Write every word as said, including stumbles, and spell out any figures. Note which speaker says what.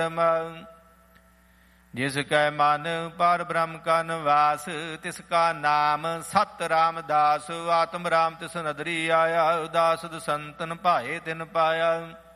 Speaker 1: ਜਿਸ ਕੈ ਮਨ ਪਰ ਬ੍ਰਹਮ ਕਾ ਨਿਵਾਸ, ਤਿਸ ਕਾ ਨਾਮ ਸਤ ਰਾਮਦਾਸ। ਆਤਮ ਰਾਮ ਤਿਸ ਨਦਰੀ ਆਇਆ, ਦਾਸ ਸੰਤਨ ਭਾਏ ਤਿਨ ਪਾਇਆ।